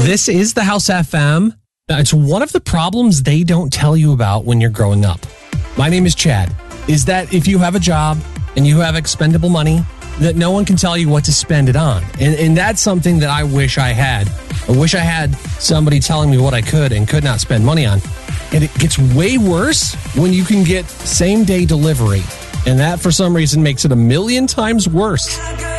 This is the House FM. It's one of the problems they don't tell you about when you're growing up. My name is Chad. Is that if you have a job and you have expendable money, that no one can tell you what to spend it on. And that's something that I wish I had. I wish I had somebody telling me what I could and could not spend money on. And it gets way worse when you can get same-day delivery. And that, for some reason, makes it a million times worse.